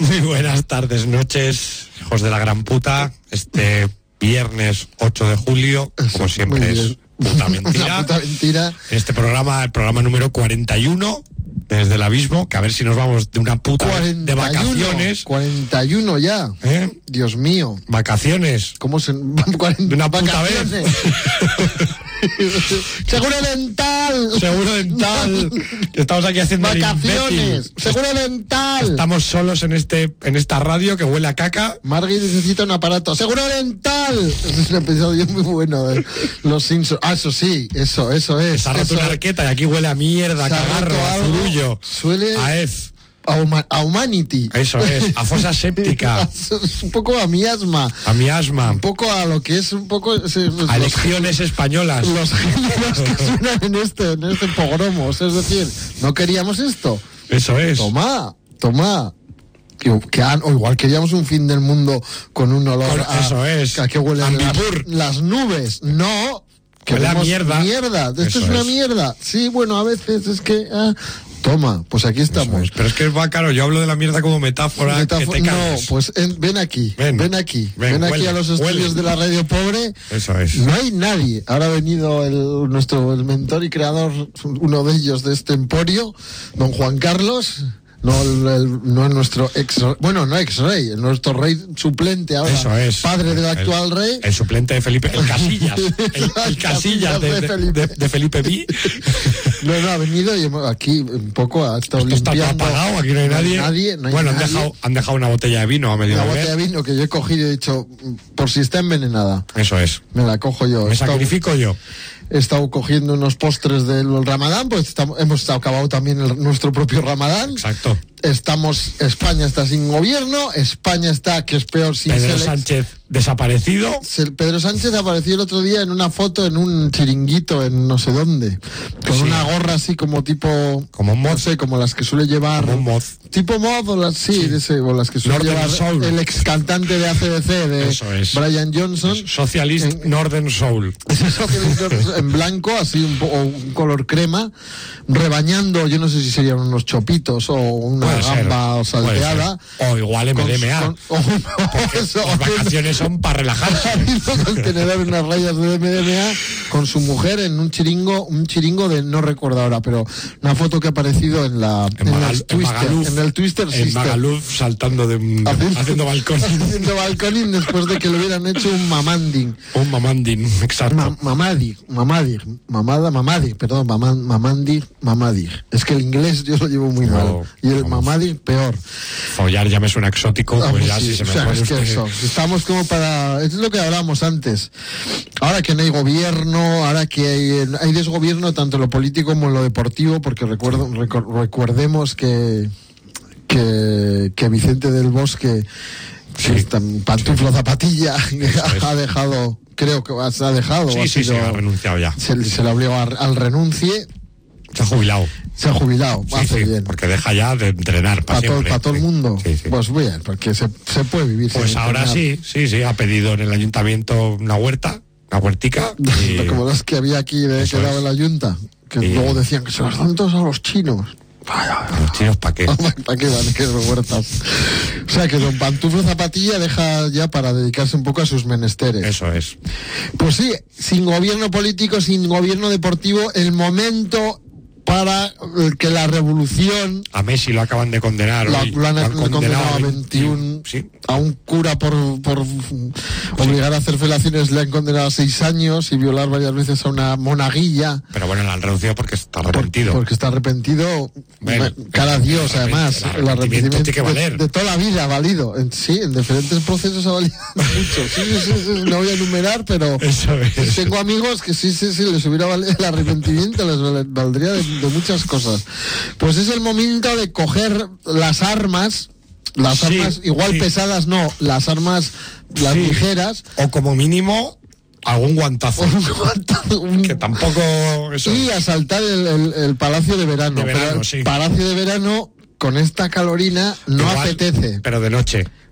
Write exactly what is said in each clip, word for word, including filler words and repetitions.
Muy buenas tardes, noches, hijos de la gran puta. Este viernes ocho de julio, Eso, como siempre, es puta mentira. Una puta mentira. Este programa, el programa número cuarenta y uno, desde el abismo, que a ver si nos vamos de una puta cuarenta y uno, de vacaciones. cuarenta y uno ya. ¿Eh? Dios mío. Vacaciones. ¿Cómo se cuarenta De una puta vez. Seguro dental. Seguro dental. Estamos aquí haciendo el Vacaciones. imbécil. Seguro dental. Estamos solos en este en esta radio que huele a caca. Margit necesita un aparato. ¡Seguro dental! Ese es un episodio muy bueno de Los Simpsons. Ah, eso sí, eso, eso es. Se ha roto eso una es. arqueta y aquí huele a mierda, a Se ha cagarro, roto a algo, zurullo, suele a ez. a, huma- a humanity. Eso es, a fosa séptica, Es un poco a miasma. a miasma, Un poco a lo que es un poco ese- a los, elecciones españolas. los géneros que suenan en este, en este pogromos. Es decir, no queríamos esto. Eso es. Toma, toma. Que, que han- o igual queríamos un fin del mundo con un olor Con- a, eso es. a que huelen las, Ambipur. las nubes. No. Huele a queremos mierda. Mierda. Esto Eso es una es. mierda. Sí, bueno, a veces es que... ah, toma, pues aquí Eso estamos. es. Pero es que es bacano, yo hablo de la mierda como metáfora, Metáfora- que te no, cagas. pues en- ven aquí, Ven. ven, aquí, Ven, ven, aquí huele, a los estudios huele. de la radio pobre. Eso es. No hay nadie. Ahora ha venido el, nuestro el mentor y creador, uno de ellos de este emporio, don Juan Carlos. No, el, el- no es nuestro ex, bueno, no ex rey, es nuestro rey suplente ahora. Eso es. Padre del El- actual rey. El suplente de Felipe, el Casillas. El, el Casillas de, de, de, de Felipe V. No, no, ha venido y hemos- aquí un poco ha estado Esto está todo limpiando. apagado, aquí no hay nadie. nadie, no hay bueno, nadie. Han, dejado, han dejado una botella de vino a medio Una beber. botella de vino que yo he cogido y he dicho, por si está envenenada, Eso es. me la cojo yo. Me He estado- sacrifico yo. He estado cogiendo unos postres del Ramadán, pues estamos, hemos acabado también el- nuestro propio Ramadán. Exacto. Estamos, España está sin gobierno, España está, que es peor, sin Pedro Selex. Sánchez desaparecido. Se- Pedro Sánchez apareció el otro día en una foto en un chiringuito en no sé dónde, con Sí. una gorra así como tipo, Como un no mod. sé, como las que suele llevar, Como un mod. tipo mod o las, sí, de ese, o las que suele Northern llevar Soul. el ex cantante de A C D C, de Eso es. Brian Johnson. Socialist En- Northern Soul. Eso que en blanco, así un, po- o un color crema, rebañando, yo no sé si serían unos chopitos o una Puede ser, gamba puede salteada. ser. O igual M D M A. Con- con- o- eso, Las vacaciones son para relajarse. haciendo con tenedor unas rayas de M D M A con su mujer en un chiringo, un chiringo de no recuerdo ahora, pero una foto que ha aparecido en la En, en, Magal- el en Twister, Magaluf. en el Twister En Sister. Magaluf saltando de un- Haciendo- haciendo balcón. haciendo balconing después de que le hubieran hecho un mamanding. Un mamandín, exacto. Ma- Mamadir, Mamadir, Mamada, Mamadir, perdón, maman, Mamandir, Mamadir. Es que el inglés yo lo llevo muy No, mal. Y el vamos. Mamadir, peor. Follar ya me suena exótico, Ah, pues pues ya sí, si se me o sea, pone es que usted- eso, estamos como para... Es lo que hablábamos antes. Ahora que no hay gobierno, ahora que hay, hay desgobierno tanto en lo político como en lo deportivo, porque recuerdo, recor- recuerdemos que, que, que Vicente del Bosque, Sí. que está en pantuflo zapatilla, es. ha dejado, creo que se ha dejado, o Sí, ha sí, sí, sido- ha renunciado ya. se, se le obligó a- al renuncie, Se ha jubilado. se ha jubilado, Sí, hace sí, bien. porque deja ya de entrenar para Para todo, siempre. para todo el Sí. mundo. Sí, sí. Pues bien, porque se, se puede vivir. Pues sin ahora entrenar. sí, sí, sí, ha pedido en el ayuntamiento una huerta, una huertica. Y... Como las que había aquí de Eso que daba es. la Junta, que Y- luego decían que se las dan todos a los chinos. Vaya, ¿Los chinos para qué? ¿para qué van que huertas? O sea que don Pantuflo Zapatilla deja ya para dedicarse un poco a sus menesteres. Eso es. Pues sí, sin gobierno político, sin gobierno deportivo, el momento para eh, que la revolución A Messi lo acaban de condenar. la, hoy. lo han, Lo han le han condenado a veinte veintiuno, Sí. a un cura por, por obligar a hacer felaciones le han condenado a seis años y violar varias veces a una monaguilla. Pero bueno, lo han reducido porque está Por- arrepentido. Porque está arrepentido, Bueno, me- cara a Dios, el arrepent- además. el arrepentimiento tiene que de- valer. De, toda la vida ha valido. En, sí, en diferentes procesos ha valido mucho. Sí, sí, sí, sí, no voy a enumerar, pero Eso es. tengo amigos que sí, sí, sí, les hubiera valido el arrepentimiento, les val- valdría de, de muchas cosas. Pues es el momento de coger las armas. Las Sí, armas, igual sí. pesadas no, las armas, las Sí. ligeras. O como mínimo, algún guantazo. Un- Que tampoco. Eso. y asaltar el, el- el Palacio de Verano. De verano, Pero el sí. Palacio de Verano, con esta calorina, no Igual, apetece. Pero de noche.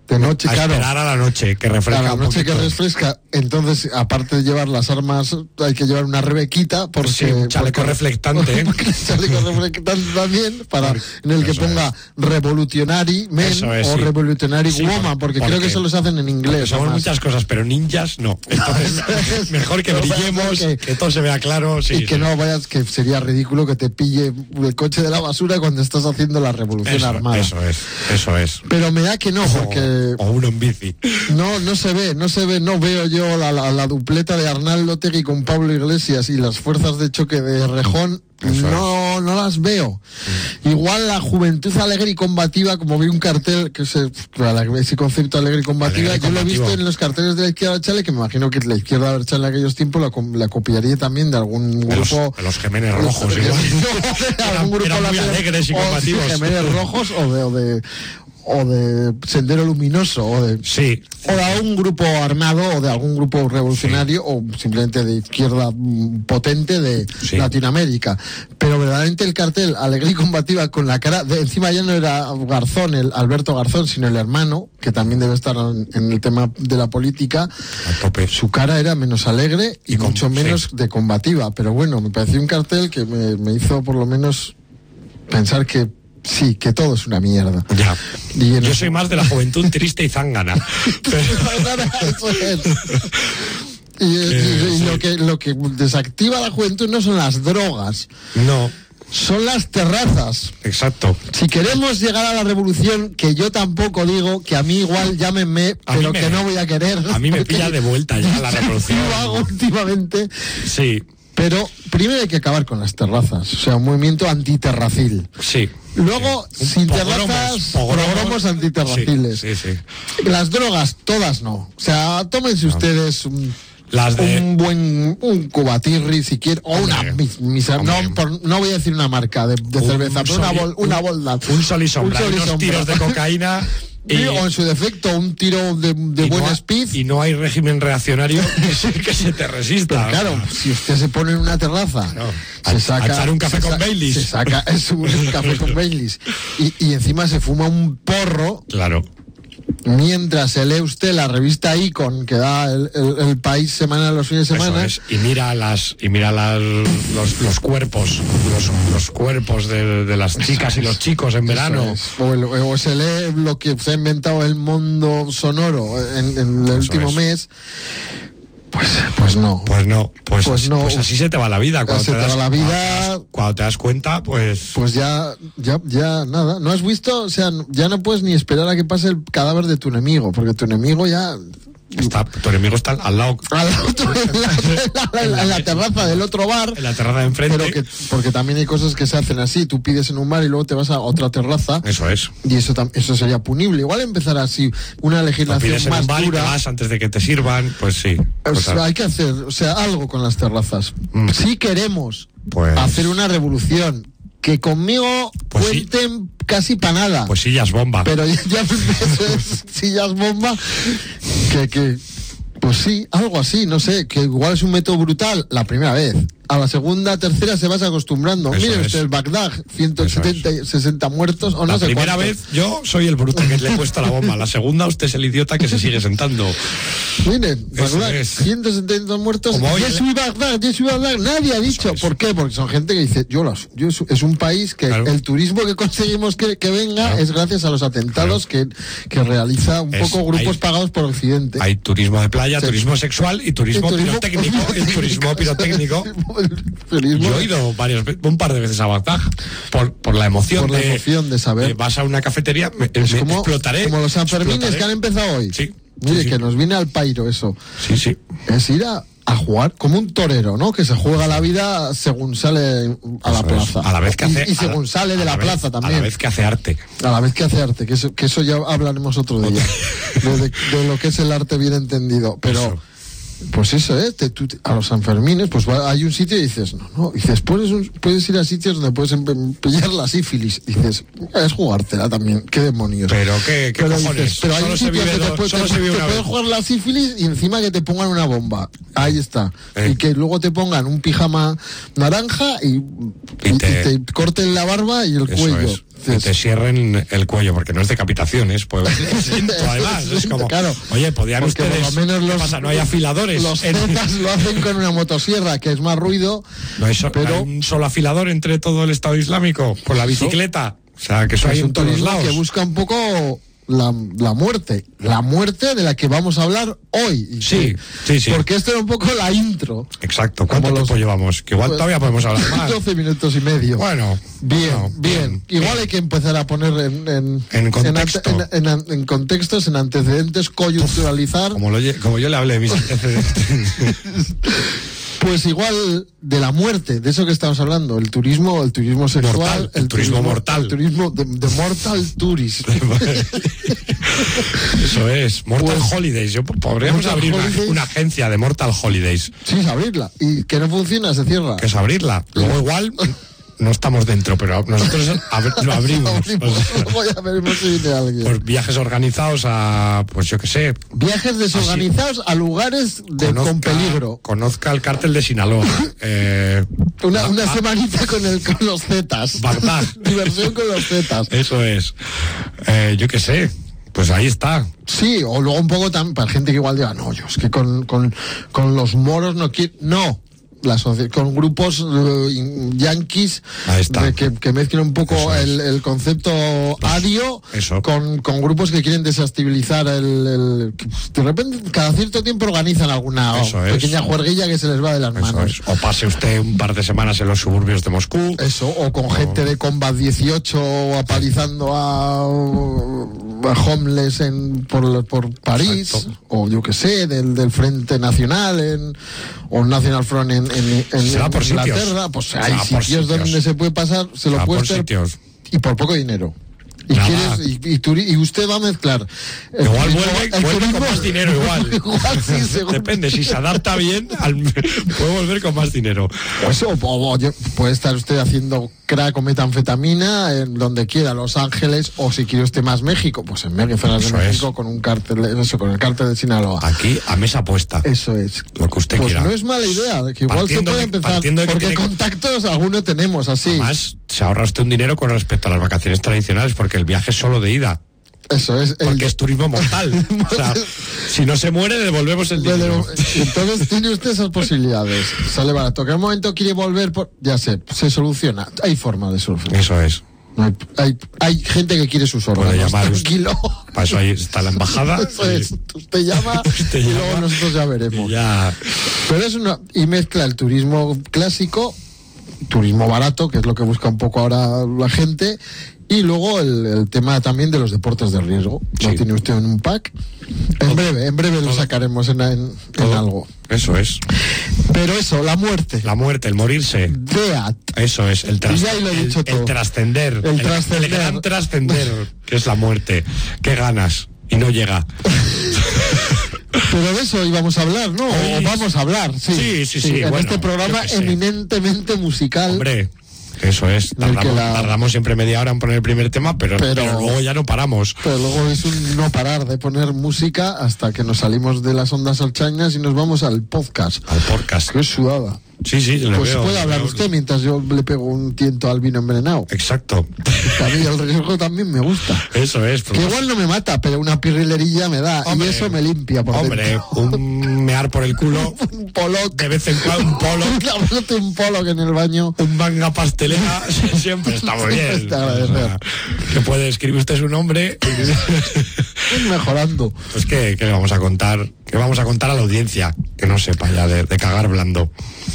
De noche, a claro. esperar a la noche, que refresca A la un noche poquito. que refresca. Entonces, aparte de llevar las armas, hay que llevar una rebequita. Porque, Sí, un chaleco porque- reflectante, ¿eh? porque el chaleco reflectante también, para, en el que Eso ponga Revolutionary Men Eso es, o sí. Revolutionary Sí, Woman, porque, creo que eso los hacen en porque inglés. somos además. muchas cosas, pero ninjas no. Entonces, es- mejor que no, brillemos, que- que todo se vea claro. Sí, y que sí. no vayas, que sería ridículo que te pille el coche de la basura cuando estás haciendo la revolución Eso, armada. eso es, eso es. Pero me da que no, porque O, o uno en bici. no, no se ve, no se ve, no veo yo la, la, la dupleta de Arnaldo Tegui con Pablo Iglesias y las fuerzas de choque de Rejón. Eso No, no las veo. Igual la juventud alegre y combativa, como vi un cartel, que se, ese concepto alegre y combativa, Alegre y yo lo he combativo. visto en los carteles de la izquierda Chale, que me imagino que la izquierda Chale en aquellos tiempos la, com- la copiaría también de algún De los, grupo. de los Jiménez Rojos, igual. No, de algún grupo Eran muy lateral, alegres y o de combativos. Jiménez Rojos o de, o de, o de Sendero Luminoso, o de, Sí, o de algún grupo armado o de algún grupo revolucionario o simplemente de izquierda mm, potente de Sí. Latinoamérica. Pero verdaderamente el cartel alegre y combativa con la cara de encima ya no era Garzón, el Alberto Garzón, sino el hermano, que también debe estar en, en el tema de la política. a tope. Su cara era menos alegre y, Y con- mucho menos sí. de combativa. Pero bueno, me pareció un cartel que me, me hizo por lo menos pensar que sí, que todo es una mierda. Ya. Y en Yo el- soy más de la juventud triste y zángana. Pero- Eso es. Y, y- Eh, y sí. lo que lo que desactiva la juventud no son las drogas, no, son las terrazas. exacto. Si queremos llegar a la revolución, que yo tampoco digo, que a mí igual llámenme, A mí pero me- que no voy a querer. A mí me porque pilla de vuelta ya la revolución. Lo hago últimamente. Sí, Pero primero hay que acabar con las terrazas, o sea, un movimiento antiterracil. sí. Luego, Un sin pogromos, terrazas, pogromos. pogromos antiterraciles. Sí, sí, sí. Las drogas, todas no. O sea, tómense ustedes un, Las de... un buen un cubatirri si quieren, o una Hombre, mis- mis- hombre. no, por- no voy a decir una marca de, de Un cerveza, pero una, sol y- bol, una un- bolda. Un sol y sombra, Un sol y unos sombra. tiros de cocaína y, Y- o en su defecto, un tiro de, de y buen no, ha- speed. y no hay régimen reaccionario que se, que se te resista. Pero claro, si usted se pone en una terraza, No. se A- saca. a echar un café se con sa- Baileys. Se saca es un café con Baileys. Y, y encima se fuma un porro Claro. mientras se lee usted la revista Icon que da el, el- el país semanal los fines de Eso semana. es. Y mira las y mira las, los, los cuerpos, los, los cuerpos de, de las chicas y los chicos en verano. Eso es. O, el- o se lee lo que se ha inventado el mundo sonoro en, en el Eso último es. mes. Pues, pues no. Pues no, pues, Pues así, no. pues así se te va la vida. Cuando Se te, te das, va la cuando vida. te das- cuando te das cuenta, pues... Pues ya, ya, ya nada. ¿No has visto? O sea, ya no puedes ni esperar a que pase el cadáver de tu enemigo, porque tu enemigo ya Está, tu enemigo está al lado, al otro- en, la, en la- en la- en la terraza del otro bar. en la terraza de enfrente. Pero que, porque también hay cosas que se hacen así. Tú pides en un bar y luego te vas a otra terraza. Eso es. Y eso, tam- eso sería punible. Igual empezar así una Lo legislación pides en más un bar y te dura. vas antes de que te sirvan, pues sí. O Pues, sea, hay que hacer, o sea, algo con las terrazas. Mm. Si queremos Pues- hacer una revolución, que conmigo Pues sí. cuenten casi para nada. pues sillas bomba. Pero ya, ya eso es, si ya es bomba, que, que, pues sí, algo así, no sé, que igual es un método brutal la primera vez. A la segunda, tercera se vas acostumbrando. Eso Miren es. usted el Bagdad, ciento setenta, sesenta muertos o no la sé primera cuántos. vez yo soy el bruto que le he puesto la bomba. La segunda usted es el idiota que se sigue sentando. Miren, Eso Bagdad, es. ciento setenta muertos. Como hoy, Yo ¿eh? soy Bagdad, yo soy Bagdad. Nadie ha dicho. es. ¿Por qué? Porque son gente que dice, yo las, yo es, es un país que Claro. el turismo que conseguimos que, que venga Claro. es gracias a los atentados que, que realiza un Es- poco grupos hay- pagados por Occidente. Hay turismo de playa, Sí. turismo sexual y turismo, Y turismo- pirotécnico. Y turismo pirotécnico. Turismo- Yo he ido varias ve- un par de veces a Bagdad por, por la emoción, Por la de, emoción de saber. de vas a una cafetería, me, Es me como, explotaré. como los Sanfermines explotaré. que han empezado hoy. Sí, Mire, sí, sí. que nos viene al pairo eso. Sí, sí. Es ir a, a jugar como un torero, ¿no? Que se juega la vida según sale a la Eso es. plaza. A la vez que Y- hace, y, según a la- sale de a la, vez- plaza A también. la vez que hace arte. A la vez que hace arte, que eso, que eso ya hablaremos otro día. de, de- de lo que es el arte bien entendido. Pero, Eso. pues eso, ¿eh? Te- tú te- a los Sanfermines, pues va- hay un sitio y dices, no, no. Dices, puedes, un- puedes ir a sitios donde puedes em- pillar la sífilis. Dices, es jugártela también. ¿Qué demonios? Pero qué, qué Pero cojones. dices, pero hay Solo un se sitio vive donde te, do- puede- solo te- se vive te una puedes vez. jugar la sífilis y encima que te pongan una bomba. Ahí está. Eh. Y que luego te pongan un pijama naranja y, y- Y te- y te corten la barba y el Eso cuello. es. que te cierren el cuello, porque no es decapitación, es pues, además, es como, claro, oye, podían porque ustedes, por lo menos los, ¿qué pasa? No hay afiladores. Los zetas lo hacen con una motosierra, que es más ruido. No hay, so, pero, ¿hay un solo afilador entre todo el Estado Islámico, con la bicicleta. O sea, que eso hay en todos los lados. Que busca un poco la, la muerte, la muerte de la que vamos a hablar hoy. Sí, sí, sí. Porque esto era un poco la intro. Exacto. ¿Cuánto Como tiempo los, llevamos? Que igual pues, todavía podemos hablar más. doce minutos y medio. Bueno. Bien, no, bien. bien. Igual hay que empezar a poner en, en, en contexto. En, en, en, en contextos, en antecedentes, coyunturalizar. Como, lo, como yo le hablé de mis antecedentes. Pues igual de la muerte, de eso que estamos hablando, el turismo, el turismo sexual, mortal, el, el turismo, turismo mortal, el turismo de, de mortal tourism. Eso es, Mortal pues, Holidays. Yo, podríamos Mortal abrir Holidays. Una, una agencia de Mortal Holidays. Sí, es abrirla. Y que no funciona, se cierra. Que es abrirla. Luego igual no estamos dentro, pero nosotros ab lo abrimos. abrimos. O sea, luego ya veremos si viene alguien. Pues viajes organizados a, pues yo qué sé. Viajes desorganizados así, a lugares de, conozca, con peligro. Conozca el cártel de Sinaloa. eh, una una a, semanita con, el, con los zetas. Bagdad. Diversión con los zetas. Eso es. Eh, yo qué sé. Pues ahí está. Sí, o luego un poco también para gente que igual diga, no, yo es que con, con, con los moros no quiero. No. La con grupos uh, yanquis de que, que mezclen un poco el, el concepto pues, ario con, con grupos que quieren desestabilizar el, el de repente cada cierto tiempo organizan alguna eso pequeña es. juerguilla que se les va de las eso manos es. O pase usted un par de semanas en los suburbios de Moscú, eso, o con o... gente de Combat dieciocho apalizando a, a homeless en, por, por París. Exacto. O yo que sé, del, del Frente Nacional en, o National Front en En, en, se va por en Inglaterra, sitios. pues se hay sitios, sitios donde se puede pasar, se, se lo puede estar y por poco dinero. Y, quieres, y, y, turi, y usted va a mezclar. El igual turismo, vuelve, el vuelve turismo, con más dinero igual. igual sí, depende, si se adapta bien, al, puede volver con más dinero. Pues, o, o, o puede estar usted haciendo crack o metanfetamina en donde quiera, Los Ángeles, o si quiere usted más México, pues en México, de México es. con un cártel, eso, con el cártel de Sinaloa. Aquí a mesa puesta. Eso es. Lo que usted pues quiera. No es mala idea, que igual se puede empezar, porque tiene... contactos algunos tenemos así. Además, se ahorra usted un dinero con respecto a las vacaciones tradicionales, porque el viaje es solo de ida. Eso es. El... Porque es turismo mortal. O sea, si no se muere, devolvemos el dinero. Entonces tiene usted esas posibilidades. Sale barato. Que en un momento quiere volver, por... ya sé, se soluciona. Hay forma de solucionar. Eso es. Hay, hay, hay gente que quiere sus órganos. Puede llamar tranquilo. Usted. Para eso ahí está la embajada. Eso es. Usted llama usted y llama, luego nosotros ya veremos. Y ya. Pero es una... Y mezcla el turismo clásico, turismo barato, que es lo que busca un poco ahora la gente, y luego el, el tema también de los deportes de riesgo. Lo sí. tiene usted en un pack. En todo, breve, en breve todo, lo sacaremos en, en, en algo. Eso es. Pero eso, la muerte. La muerte, el morirse. Death. Eso es, el trascender. El, el trascender. El, el, el gran trascender, que es la muerte. Qué ganas. Y no llega. Pero de eso íbamos a hablar, ¿no? O vamos a hablar, sí. Sí, sí, sí. sí en bueno, este programa eminentemente musical. Hombre. Eso es, tardamos, la... tardamos siempre media hora en poner el primer tema, pero, pero, pero luego ya no paramos. Pero luego es un no parar de poner música hasta que nos salimos de las ondas alchañas y nos vamos al podcast. Al podcast. Que es sudada. Sí, sí, le Pues veo, puede hablar veo... usted mientras yo le pego un tiento al vino envenenado. Exacto. A mí el riesgo también me gusta. Eso es. Que igual no me mata, pero una pirrilerilla me da. Hombre, y eso me limpia por Hombre, dentro. un mear por el culo. Un polo. De vez en cuando un polo. un polo que en el baño. Un manga pastelera. Siempre está muy bien. Está o sea, que puede escribir usted su nombre. Mejorando. Pues que, que le vamos a contar. Que vamos a contar a la audiencia. Que no sepa ya de, de cagar blando.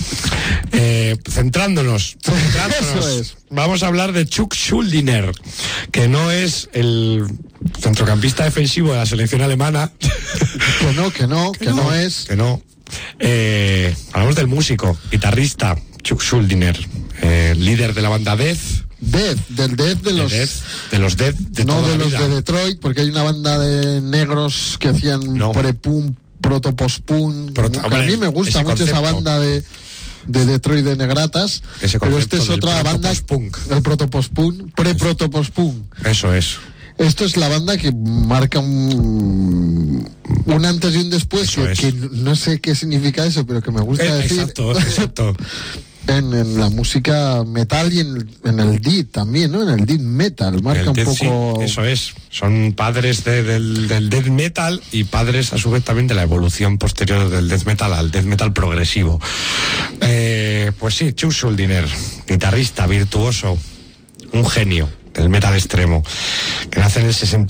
Eh, centrándonos, centrándonos Eso es. Vamos a hablar de Chuck Schuldiner, que no es el centrocampista defensivo de la selección alemana. Que no, que no, que, que no, no es. Que no. Eh, hablamos del músico, guitarrista Chuck Schuldiner, eh, líder de la banda Death. Death, del Death de los... De, Death, de los Death de No toda de la los vida. de Detroit, porque hay una banda de negros que hacían no. pre-punk, proto-post-punk. Proto, a mí me gusta mucho concepto. esa banda de... de Detroit de negratas, pero esta es otra banda, el proto-post-punk, pre-proto-post-punk. Eso es. Esto es la banda que marca un, un antes y un después, que, que no sé qué significa eso, pero que me gusta eh, decir. Exacto, exacto. En, en la música metal y en, en el death también, ¿no? En el death metal, marca El un death, poco... sí, eso es, son padres de, del, del death metal y padres a su vez también de la evolución posterior del death metal al death metal progresivo. Eh, pues sí, Chuck Schuldiner, guitarrista, virtuoso, un genio del metal extremo, que nace en el sesenta